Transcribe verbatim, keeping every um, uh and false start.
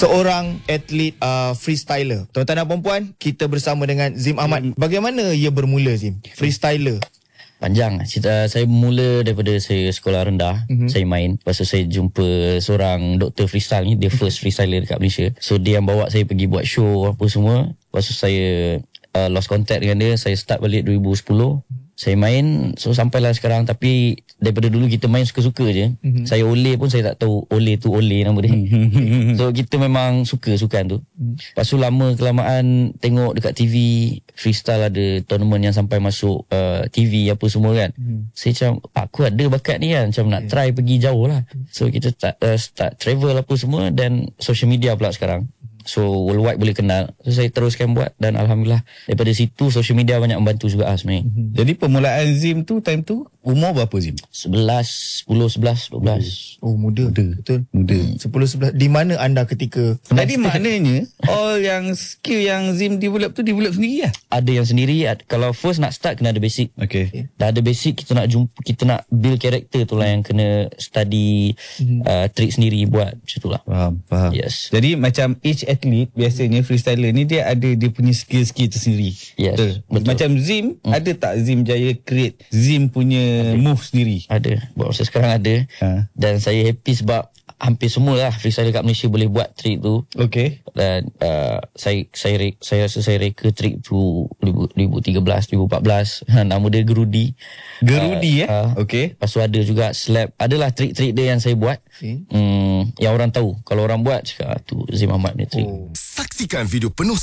Seorang atlet uh, freestyler. Tuan-tuan dan puan-puan, kita bersama dengan Zim Ahmad. Bagaimana ia bermula, Zim? Freestyler. Panjang cerita. Saya mula daripada saya sekolah rendah. Mm-hmm. Saya main. Lepas tu saya jumpa seorang doktor freestyle ni. Dia first freestyler dekat Malaysia. So dia yang bawa saya pergi buat show apa semua. Lepas tu saya uh, lost contact dengan dia. Saya start balik dua ribu sepuluh. Saya main. So sampailah sekarang. Tapi daripada dulu kita main suka-suka je. Mm-hmm. Saya Ole pun saya tak tahu Ole tu Ole nama dia. So kita memang suka sukan tu. Mm. Lepas tu lama kelamaan tengok dekat T V freestyle ada tournament yang sampai masuk uh, T V apa semua kan. Mm. Saya macam aku ada bakat ni kan. Macam nak try pergi jauh lah. So kita start, uh, start travel apa semua. Dan social media pula sekarang. So worldwide boleh kenal. So saya teruskan buat. Dan Alhamdulillah daripada situ social media banyak membantu juga lah sebenarnya. Mm-hmm. Jadi permulaan Zim tu time tu umur berapa Zim? sebelas, sepuluh, sebelas, dua belas. Oh muda, muda. Betul. Muda. sepuluh, sebelas. Di mana anda ketika? Jadi maknanya all yang skill yang Zim develop tu develop sendiri lah? Ada yang sendiri. Kalau first nak start kena ada basic. Okay. Okay. Dah ada basic, kita nak jumpa, kita nak build karakter tu lah yang kena study, mm-hmm. uh, trick sendiri buat macam tu lah. Faham, faham. Yes. Jadi macam each athlete biasanya freestyler ni dia ada dia punya skill-skill tersendiri. Yes, betul. betul. Macam Zim, hmm. ada tak Zim Jaya create Zim punya ada. Move sendiri? Ada. Buat masa sekarang ada. Ha. Dan saya happy sebab hampir semua lah freestyler kat Malaysia boleh buat trick tu. Okay. Dan uh, saya saya saya rasa saya reka trick tu dua ribu tiga belas, dua ribu empat belas. Nama dia Gerudi. Gerudi uh, eh? Uh, okay. Lepas tu ada juga slap. Adalah trik-trik dia yang saya buat. Okay. Hmm, yang orang tahu. Kalau orang buat cakap tu Zim Ahmad ni trik. Oh. Saksikan video penuh